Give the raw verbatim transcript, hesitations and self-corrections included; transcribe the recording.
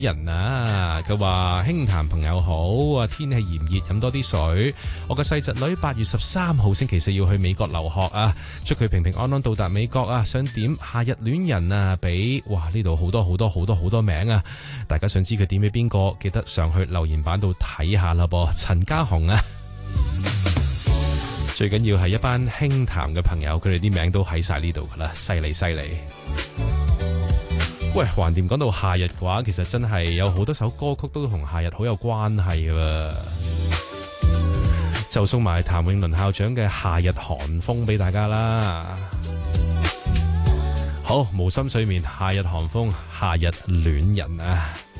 人啊，佢話輕談朋友好啊，天氣炎熱，飲多啲水。我個細侄女八月十三號星期四要去美國留學啊，祝佢平平安安到達美國啊。想點夏日戀人啊，俾哇呢度好多好多好多好多名啊！大家想知佢點俾邊個，記得上去留言板度睇下啦噃。陳家雄啊，最緊要係一班輕談嘅朋友，佢哋啲名都喺晒呢度噶啦，犀利犀利。喂，橫掂講到夏日嘅話，其實真係有好多首歌曲都同夏日好有關係㗎，就送埋譚詠麟校長嘅《夏日寒風》俾大家啦。好，無心睡眠，夏日寒風，夏日戀人啊！